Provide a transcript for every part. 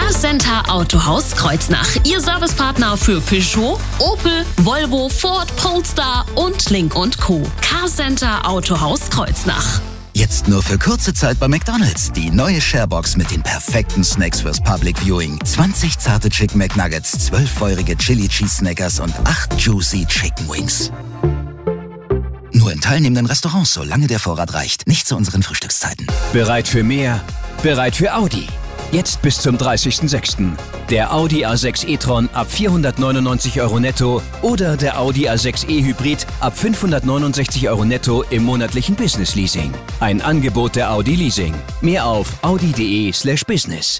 Carcenter Autohaus Kreuznach. Ihr Servicepartner für Peugeot, Opel, Volvo, Ford, Polestar und Lynk & Co. Carcenter Autohaus Kreuznach. Jetzt nur für kurze Zeit bei McDonald's. Die neue Sharebox mit den perfekten Snacks fürs Public Viewing. 20 zarte Chicken McNuggets, 12 feurige Chili Cheese Snackers und 8 juicy Chicken Wings. Nur in teilnehmenden Restaurants, solange der Vorrat reicht. Nicht zu unseren Frühstückszeiten. Bereit für mehr? Bereit für Audi. Jetzt bis zum 30.06. Der Audi A6 e-tron ab 499 € netto oder der Audi A6 e-Hybrid ab 569 € netto im monatlichen Business Leasing. Ein Angebot der Audi Leasing. Mehr auf audi.de/business.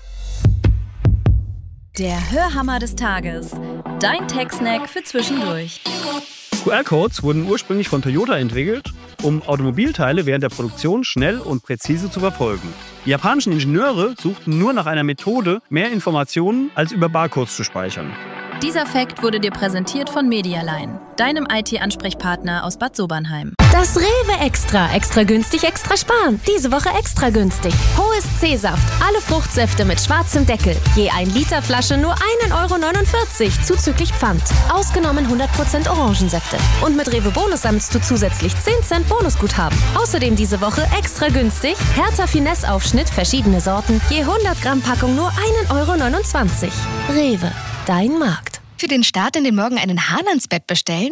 Der Hörhammer des Tages. Dein Tech-Snack für zwischendurch. QR-Codes wurden ursprünglich von Toyota entwickelt, um Automobilteile während der Produktion schnell und präzise zu verfolgen. Die japanischen Ingenieure suchten nur nach einer Methode, mehr Informationen als über Barcodes zu speichern. Dieser Fact wurde dir präsentiert von Medialine, deinem IT-Ansprechpartner aus Bad Sobernheim. Das Rewe Extra. Extra günstig, extra sparen. Diese Woche extra günstig. Hohes C-Saft. Alle Fruchtsäfte mit schwarzem Deckel. Je 1 Liter Flasche nur 1,49 € zuzüglich Pfand. Ausgenommen 100% Orangensäfte. Und mit Rewe Bonus sammelst du zusätzlich 10 Cent Bonusguthaben. Außerdem diese Woche extra günstig. Hertha Finesse Aufschnitt, verschiedene Sorten. Je 100 Gramm Packung nur 1,29 €. Rewe. Dein Markt. Für den Start in den Morgen einen Hahn ans Bett bestellen?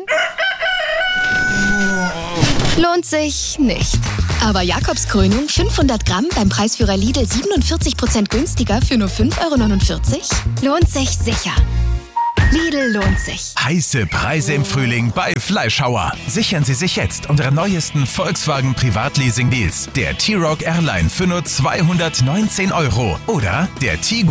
Lohnt sich nicht. Aber Jakobskrönung 500 Gramm beim Preisführer Lidl 47% günstiger für nur 5,49 € lohnt sich sicher. Lidl lohnt sich. Heiße Preise im Frühling bei Fleischhauer. Sichern Sie sich jetzt unsere neuesten Volkswagen Privatleasing-Deals. Der T-Roc Airline für nur 219 € oder der Tiguan